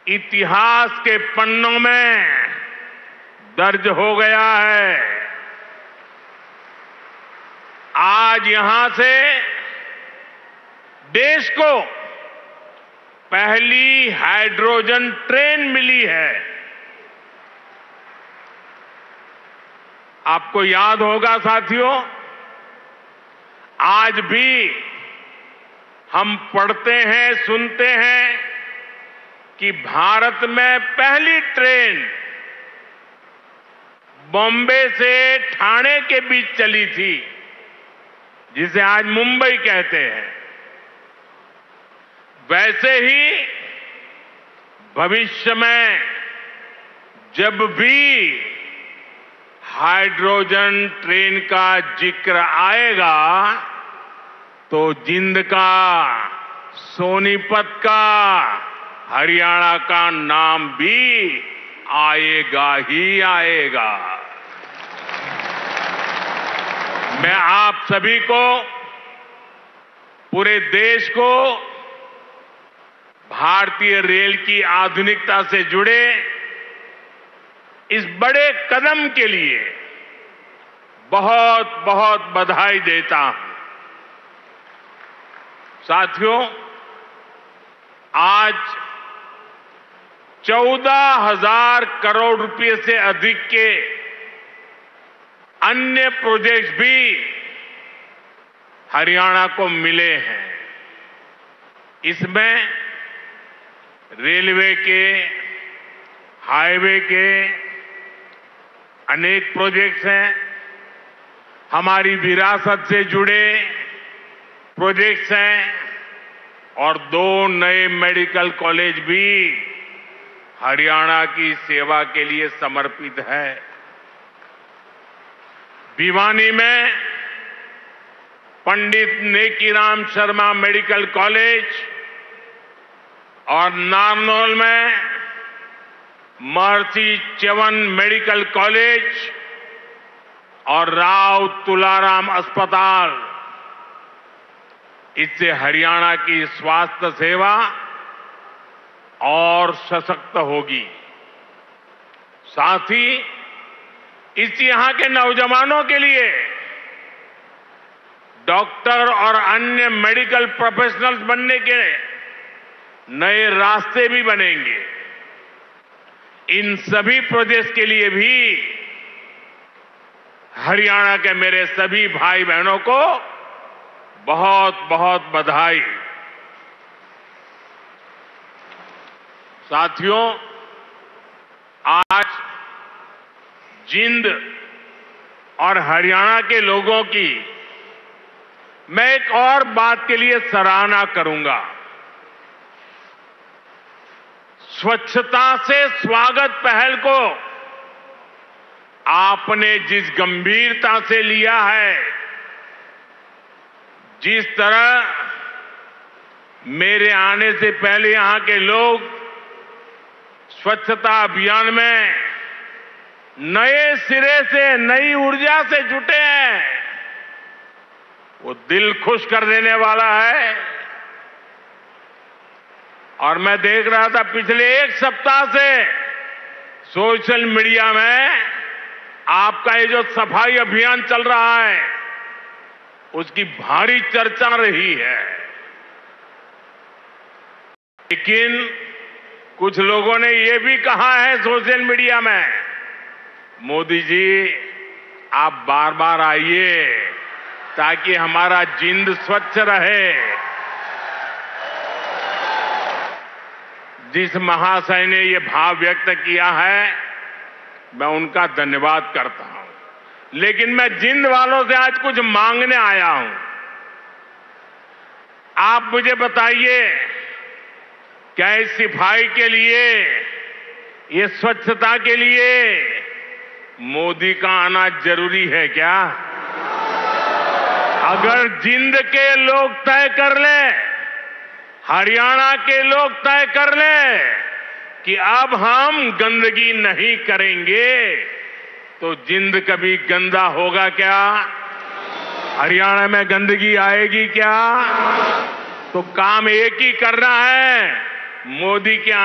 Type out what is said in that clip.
इतिहास के पन्नों में दर्ज हो गया है। आज यहां से देश को पहली हाइड्रोजन ट्रेन मिली है। आपको याद होगा साथियों, आज भी हम पढ़ते हैं, सुनते हैं कि भारत में पहली ट्रेन बॉम्बे से ठाणे के बीच चली थी, जिसे आज मुंबई कहते हैं। वैसे ही भविष्य में जब भी हाइड्रोजन ट्रेन का जिक्र आएगा तो जिंद का, सोनीपत का, हरियाणा का नाम भी आएगा ही आएगा। मैं आप सभी को, पूरे देश को भारतीय रेल की आधुनिकता से जुड़े इस बड़े कदम के लिए बहुत बहुत बधाई देता हूं। साथियों, आज 14,000 करोड़ रुपए से अधिक के अन्य प्रोजेक्ट्स भी हरियाणा को मिले हैं। इसमें रेलवे के, हाईवे के अनेक प्रोजेक्ट्स हैं, हमारी विरासत से जुड़े प्रोजेक्ट्स हैं और 2 नए मेडिकल कॉलेज भी हरियाणा की सेवा के लिए समर्पित है। भिवानी में पंडित नेकीराम शर्मा मेडिकल कॉलेज और नारनौल में महर्षि च्यवन मेडिकल कॉलेज और राव तुलाराम अस्पताल, इससे हरियाणा की स्वास्थ्य सेवा और सशक्त होगी। साथ ही इस यहां के नौजवानों के लिए डॉक्टर और अन्य मेडिकल प्रोफेशनल्स बनने के नए रास्ते भी बनेंगे। इन सभी प्रोजेक्ट्स के लिए भी हरियाणा के मेरे सभी भाई बहनों को बहुत बहुत बधाई। साथियों, आज जिंद और हरियाणा के लोगों की मैं एक और बात के लिए सराहना करूंगा। स्वच्छता से स्वागत पहल को आपने जिस गंभीरता से लिया है, जिस तरह मेरे आने से पहले यहां के लोग स्वच्छता अभियान में नए सिरे से, नई ऊर्जा से जुटे हैं, वो दिल खुश कर देने वाला है। और मैं देख रहा था पिछले एक सप्ताह से सोशल मीडिया में आपका ये जो सफाई अभियान चल रहा है, उसकी भारी चर्चा रही है। लेकिन कुछ लोगों ने ये भी कहा है सोशल मीडिया में, मोदी जी आप बार बार आइए ताकि हमारा जिंद स्वच्छ रहे। जिस महाशय ने ये भाव व्यक्त किया है, मैं उनका धन्यवाद करता हूं। लेकिन मैं जिंद वालों से आज कुछ मांगने आया हूं। आप मुझे बताइए, क्या इस सफाई के लिए, ये स्वच्छता के लिए मोदी का आना जरूरी है क्या? अगर जिंद के लोग तय कर लें, हरियाणा के लोग तय कर लें कि अब हम गंदगी नहीं करेंगे, तो जिंद कभी गंदा होगा क्या? हरियाणा में गंदगी आएगी क्या? तो काम एक ही करना है, मोदी के